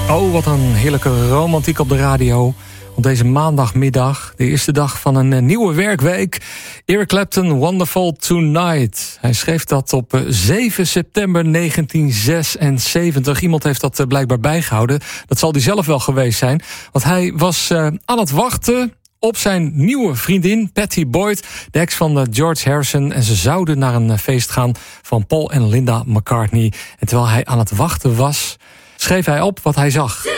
Oh, wat een heerlijke romantiek op de radio. Op deze maandagmiddag, de eerste dag van een nieuwe werkweek. Eric Clapton, Wonderful Tonight. Hij schreef dat op 7 september 1976. Iemand heeft dat blijkbaar bijgehouden. Dat zal hij zelf wel geweest zijn. Want hij was aan het wachten op zijn nieuwe vriendin, Pattie Boyd, de ex van George Harrison. En ze zouden naar een feest gaan van Paul en Linda McCartney. En terwijl hij aan het wachten was, schreef hij op wat hij zag.